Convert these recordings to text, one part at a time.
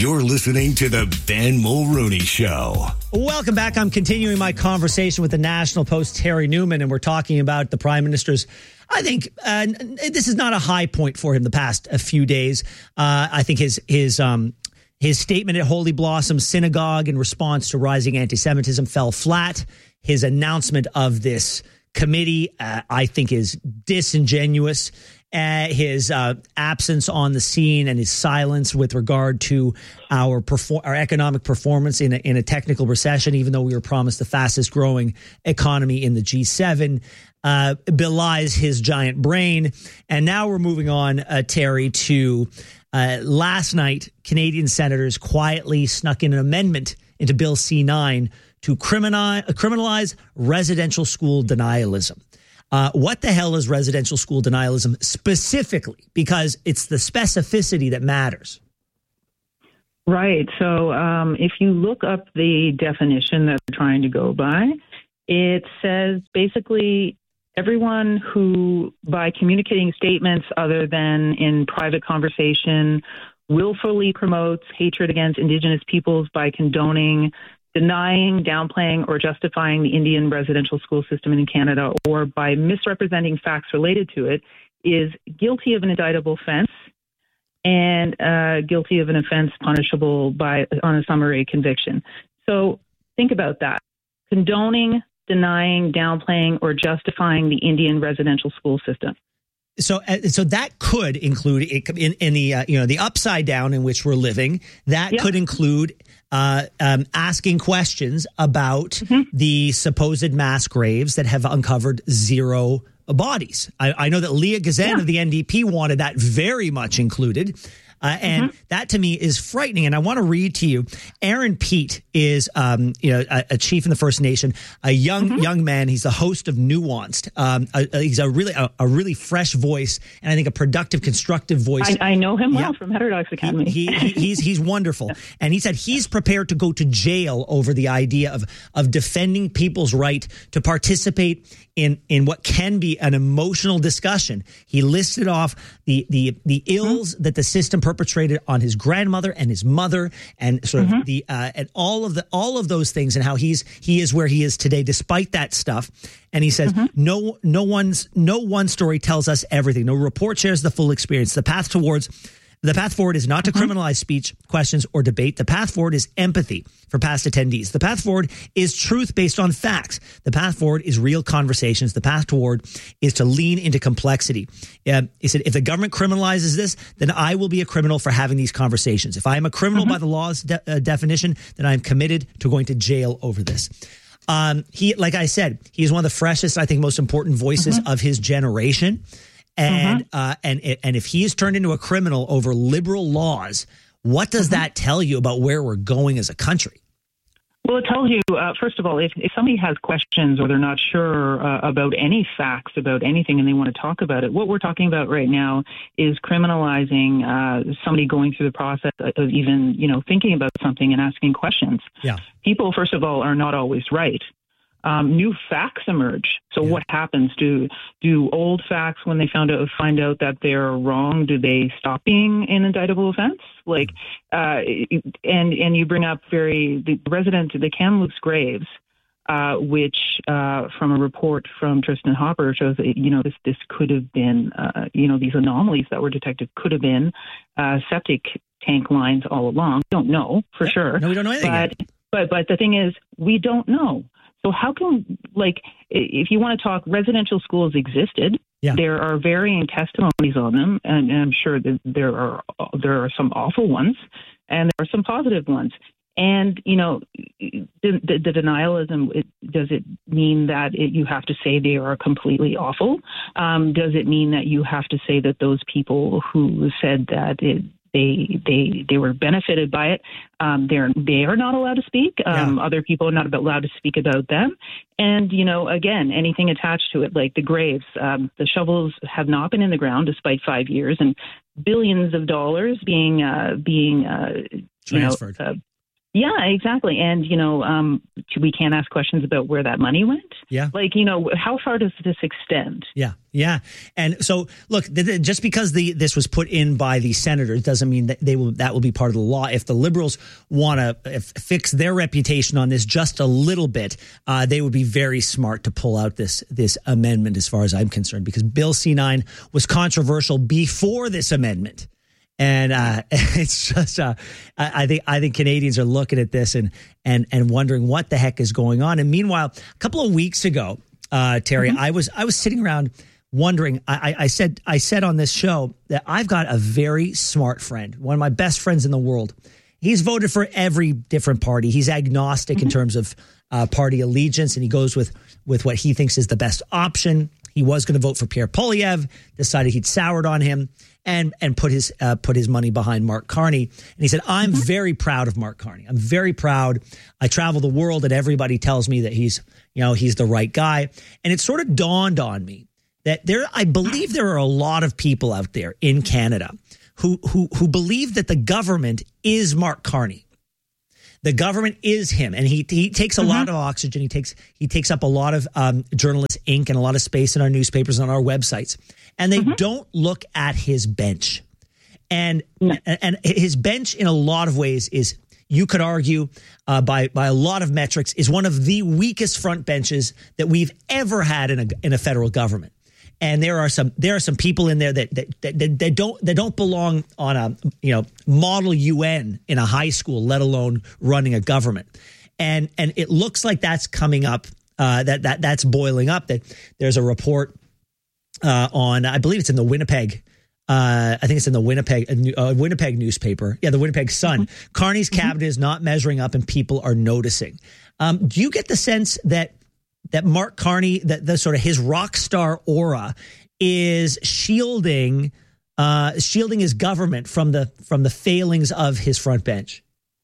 You're listening to the Ben Mulrooney Show. Welcome back. I'm continuing my conversation with the National Post's Terry Newman, and we're talking about the Prime Minister's, I think, this is not a high point for him the past few days. I think his statement at Holy Blossom Synagogue in response to rising anti-Semitism fell flat. His announcement of this committee, I think, is disingenuous. His absence on the scene and his silence with regard to our economic performance in a technical recession, even though we were promised the fastest growing economy in the G7, belies his giant brain. And now we're moving on, Terry, to last night, Canadian senators quietly snuck in an amendment into Bill C-9 to criminalize residential school denialism. What the hell is residential school denialism specifically? Because it's the specificity that matters. Right. So if you look up the definition that they're trying to go by, it says basically everyone who, by communicating statements other than in private conversation, willfully promotes hatred against Indigenous peoples by condoning, denying, downplaying, or justifying the Indian residential school system in Canada, or by misrepresenting facts related to it, is guilty of an indictable offense and guilty of an offense punishable on a summary conviction. So think about that. Condoning, denying, downplaying, or justifying the Indian residential school system. So that could include in the upside down in which we're living. That could include asking questions about the supposed mass graves that have uncovered 0 bodies. I know that Leah Gazan of the NDP wanted that very much included. And that to me is frightening. And I want to read to you. Aaron Pete is, a chief in the First Nation, a young man. He's the host of Nuanced. He's a really fresh voice, and I think a productive, constructive voice. I know him well from Heterodox Academy. He's wonderful. And he said he's prepared to go to jail over the idea of defending people's right to participate in what can be an emotional discussion. He listed off the ills that the system perpetrated on his grandmother and his mother, and sort of and all of those things, and how he is where he is today despite that stuff. And he says no one story tells us everything. No report shares the full experience. The path forward is not to criminalize speech, questions, or debate. The path forward is empathy for past attendees. The path forward is truth based on facts. The path forward is real conversations. The path toward is to lean into complexity. He said, if the government criminalizes this, then I will be a criminal for having these conversations. If I am a criminal by the law's definition, then I am committed to going to jail over this. Like I said, he is one of the freshest, I think, most important voices of his generation. And if he is turned into a criminal over liberal laws, what does that tell you about where we're going as a country? Well, it tells you, first of all, if somebody has questions or they're not sure about any facts about anything and they want to talk about it, what we're talking about right now is criminalizing somebody going through the process of even, thinking about something and asking questions. Yeah. People, first of all, are not always right. New facts emerge. So what happens? Do old facts, when they find out that they're wrong, do they stop being an indictable offense? And you bring up the Kamloops graves, which from a report from Tristan Hopper shows that this could have been these anomalies that were detected could have been septic tank lines all along. We don't know for sure. No, we don't know anything. But the thing is, we don't know. So how can, if you want to talk, residential schools existed. Yeah. There are varying testimonies on them, and I'm sure that there are some awful ones, and there are some positive ones. And, the denialism, does it mean that you have to say they are completely awful? Does it mean that you have to say that those people who said that they were benefited by it, they are not allowed to speak. Other people are not allowed to speak about them. And, again, anything attached to it, like the graves, the shovels have not been in the ground despite 5 years, and billions of dollars being transferred. Yeah, exactly. And, we can't ask questions about where that money went. Yeah. Like, how far does this extend? Yeah. Yeah. And so, look, just because this was put in by the senators doesn't mean that that will be part of the law. If the Liberals want to fix their reputation on this just a little bit, they would be very smart to pull out this amendment, as far as I'm concerned, because Bill C-9 was controversial before this amendment. And it's just, I think Canadians are looking at this and wondering what the heck is going on. And meanwhile, a couple of weeks ago, Terry, I was sitting around wondering. I said on this show that I've got a very smart friend, one of my best friends in the world. He's voted for every different party. He's agnostic in terms of party allegiance, and he goes with what he thinks is the best option. He was going to vote for Pierre Poilievre, decided he'd soured on him, and put his money behind Mark Carney. And he said, I'm very proud of Mark Carney. I'm very proud. I travel the world and everybody tells me that he's the right guy. And it sort of dawned on me that I believe there are a lot of people out there in Canada who believe that the government is Mark Carney. The government is him, and he takes a lot of oxygen. He takes up a lot of journalist ink and a lot of space in our newspapers and on our websites. And they don't look at his bench, and his bench in a lot of ways is, you could argue by a lot of metrics, is one of the weakest front benches that we've ever had in a federal government. And there are some people in there that don't belong on a model UN in a high school, let alone running a government. And it looks like that's coming up. That's boiling up. That there's a report on, I believe it's in the Winnipeg. I think it's in the Winnipeg newspaper. Yeah, the Winnipeg Sun. Carney's cabinet is not measuring up, and people are noticing. Do you get the sense that Mark Carney, that the sort of his rock star aura is shielding his government from the failings of his front bench?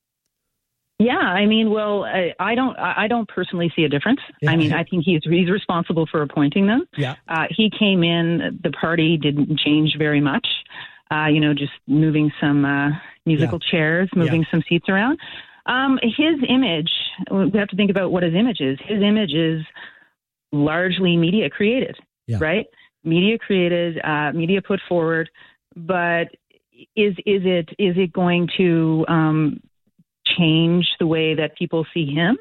Yeah, I mean, well, I don't personally see a difference. Yeah. I mean, I think he's responsible for appointing them. Yeah. He came in, the party didn't change very much. Just moving some musical chairs, moving some seats around. His image, we have to think about what his image is. His image is largely media created, right? Media created, media put forward. But is it going to change the way that people see him?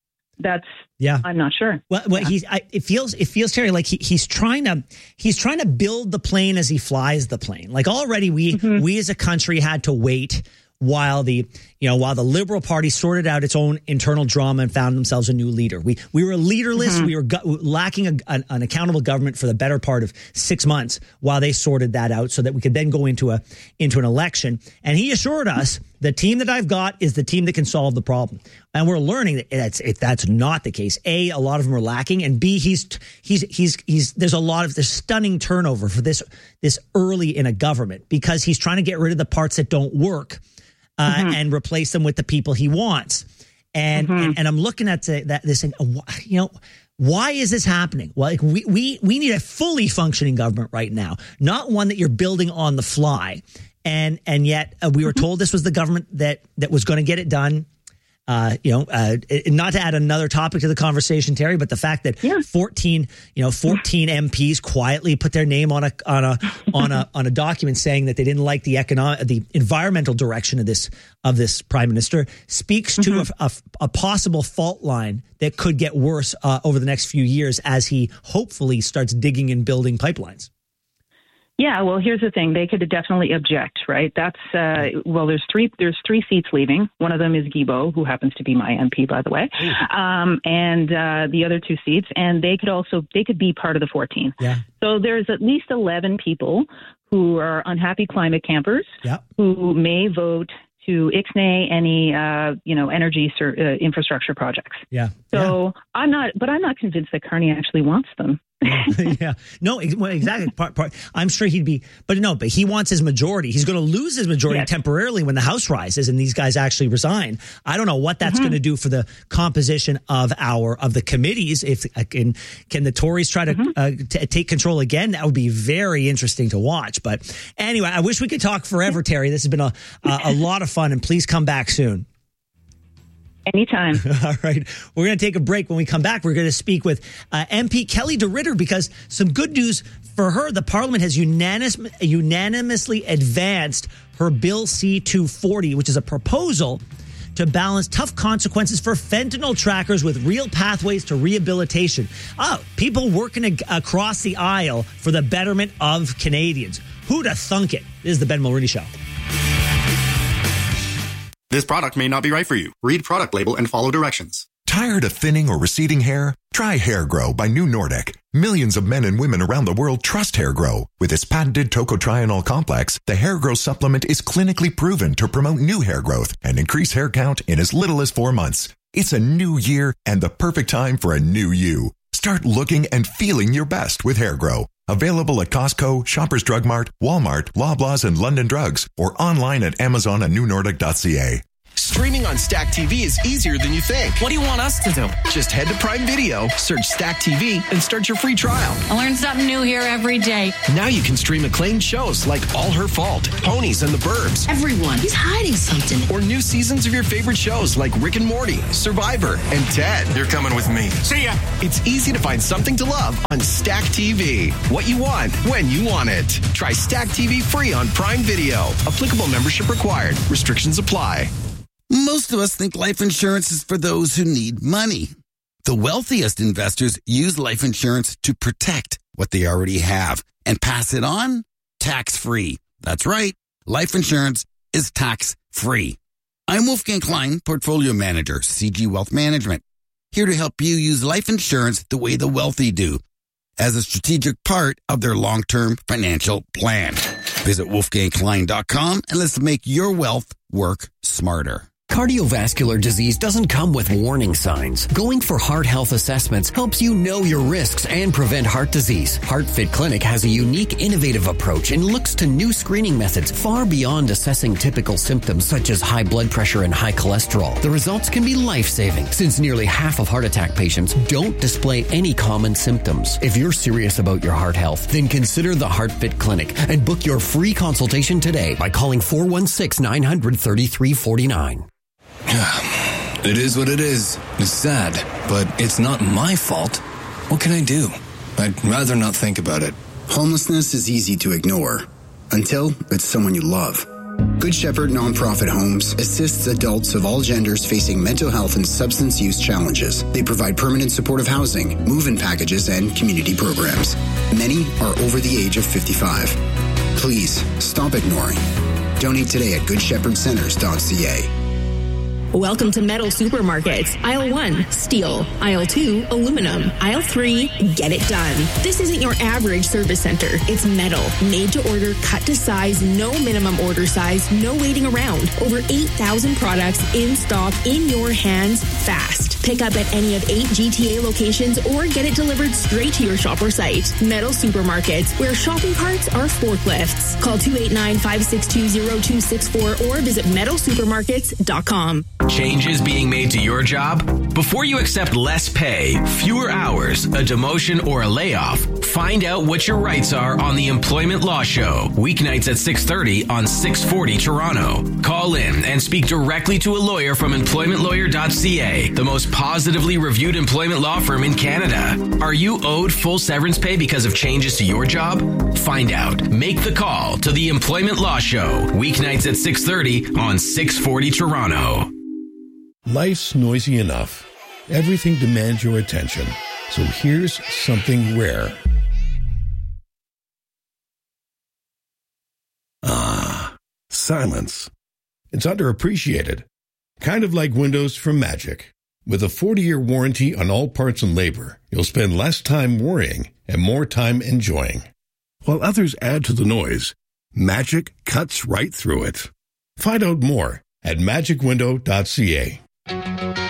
I'm not sure. Well, it feels Terry, like he's trying to build the plane as he flies the plane. Like already we as a country had to wait while the Liberal Party sorted out its own internal drama and found themselves a new leader. We were leaderless. We were lacking an accountable government for the better part of 6 months while they sorted that out, so that we could then go into an election. And he assured us, the team that I've got is the team that can solve the problem. And we're learning that that's not the case. A lot of them are lacking, and B, there's stunning turnover for this early in a government, because he's trying to get rid of the parts that don't work. And replace them with the people he wants. And I'm looking at this and, why is this happening? Well, like we need a fully functioning government right now, not one that you're building on the fly. And yet we were told this was the government that was going to get it done. Not to add another topic to the conversation, Terry, but the fact that 14 MPs quietly put their name on a document saying that they didn't like the environmental direction of this prime minister speaks to a possible fault line that could get worse over the next few years as he hopefully starts digging and building pipelines. Yeah, well, here's the thing. They could definitely object, right? That's there's three seats leaving. One of them is Guilbeault, who happens to be my MP, by the way, and the other two seats, and they could be part of the 14. Yeah. So there's at least 11 people who are unhappy climate campers who may vote to ixnay any energy infrastructure projects. Yeah. So I'm not convinced that Carney actually wants them. Yeah. No, exactly. I'm sure but he wants his majority. He's going to lose his majority temporarily when the House rises and these guys actually resign. I don't know what that's going to do for the composition of the committees. If can the Tories try to take control again? That would be very interesting to watch. But anyway, I wish we could talk forever, Terry. This has been a lot of fun, and please come back soon. Anytime. All right. We're going to take a break. When we come back, we're going to speak with MP Kelly DeRitter, because some good news for her. The Parliament has unanimously advanced her Bill C-240, which is a proposal to balance tough consequences for fentanyl trackers with real pathways to rehabilitation. People working across the aisle for the betterment of Canadians. Who'd have thunk it? This is the Ben Mulroney Show. This product may not be right for you. Read product label and follow directions. Tired of thinning or receding hair? Try Hair Grow by New Nordic. Millions of men and women around the world trust Hair Grow. With its patented tocotrienol complex, the Hair Grow supplement is clinically proven to promote new hair growth and increase hair count in as little as 4 months. It's a new year and the perfect time for a new you. Start looking and feeling your best with Hair Grow. Available at Costco, Shoppers Drug Mart, Walmart, Loblaws, and London Drugs, or online at Amazon and newnordic.ca. Streaming on Stack TV is easier than you think. What do you want us to do? Just head to Prime Video, search Stack TV, and start your free trial. I learn something new here every day. Now you can stream acclaimed shows like All Her Fault, Ponies, and The Burbs. Everyone is hiding something. Or new seasons of your favorite shows like Rick and Morty, Survivor, and Ted. You're coming with me. See ya. It's easy to find something to love on Stack TV. What you want, when you want it. Try Stack TV free on Prime Video. Applicable membership required. Restrictions apply. Most of us think life insurance is for those who need money. The wealthiest investors use life insurance to protect what they already have and pass it on tax-free. That's right. Life insurance is tax-free. I'm Wolfgang Klein, Portfolio Manager, CG Wealth Management, here to help you use life insurance the way the wealthy do, as a strategic part of their long-term financial plan. Visit wolfgangklein.com and let's make your wealth work smarter. Cardiovascular disease doesn't come with warning signs. Going for heart health assessments helps you know your risks and prevent heart disease. HeartFit Clinic has a unique, innovative approach and looks to new screening methods far beyond assessing typical symptoms such as high blood pressure and high cholesterol. The results can be life-saving since nearly half of heart attack patients don't display any common symptoms. If you're serious about your heart health, then consider the HeartFit Clinic and book your free consultation today by calling 416-900-3349. It is what it is. It's sad, but it's not my fault. What can I do? I'd rather not think about it. Homelessness is easy to ignore until it's someone you love. Good Shepherd Nonprofit Homes assists adults of all genders facing mental health and substance use challenges. They provide permanent supportive housing, move-in packages, and community programs. Many are over the age of 55. Please stop ignoring. Donate today at goodshepardcenters.ca. Welcome to Metal Supermarkets. Aisle 1, steel. Aisle 2, aluminum. Aisle 3, get it done. This isn't your average service center. It's metal, made to order, cut to size, no minimum order size, no waiting around. Over 8,000 products in stock, in your hands, fast. Pick up at any of 8 GTA locations or get it delivered straight to your shop or site. Metal Supermarkets, where shopping carts are forklifts. Call 289-562-0264 or visit metalsupermarkets.com. Changes being made to your job? Before you accept less pay, fewer hours, a demotion, or a layoff, find out what your rights are on the Employment Law Show, weeknights at 6:30 on 640 Toronto. Call in and speak directly to a lawyer from employmentlawyer.ca, the most positively reviewed employment law firm in Canada. Are you owed full severance pay because of changes to your job? Find out. Make the call to the Employment Law Show, weeknights at 6:30 on 640 Toronto. Life's noisy enough. Everything demands your attention. So here's something rare. Silence. It's underappreciated. Kind of like windows from Magic. With a 40-year warranty on all parts and labor, you'll spend less time worrying and more time enjoying. While others add to the noise, Magic cuts right through it. Find out more at magicwindow.ca.